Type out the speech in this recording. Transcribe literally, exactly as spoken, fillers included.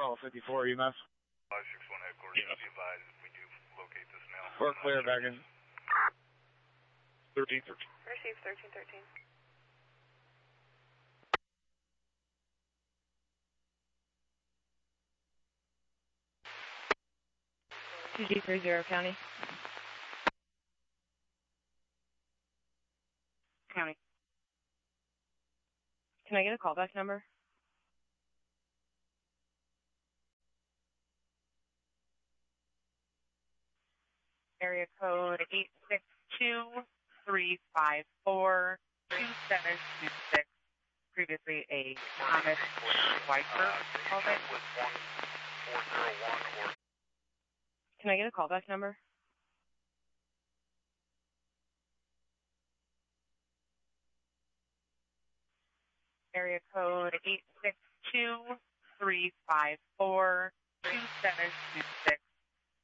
Call fifty-four E M S. five six one headquarters, be advised we do locate this now. We're clear back in. thirteen thirteen. Receive thirteen thirteen. two G three zero County. County. Can I get a callback number? Area code eight six two, three five four, two seven two six. Previously a Thomas Schweitzer called it. Can I get a callback number? Area code eight six two, three five four, two seven two six.